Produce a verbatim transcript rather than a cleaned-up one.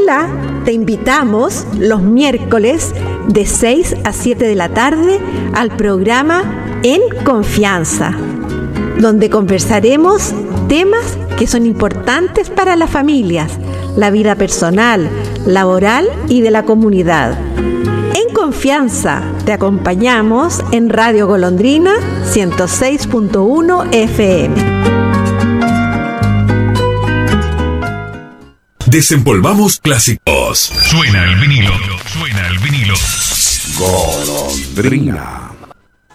Hola, te invitamos los miércoles de seis a siete de la tarde al programa En Confianza, donde conversaremos temas que son importantes para las familias, la vida personal, laboral y de la comunidad. En Confianza te acompañamos en Radio Golondrina ciento seis punto uno F M. Desempolvamos clásicos. Suena el vinilo, suena el vinilo. Golondrina.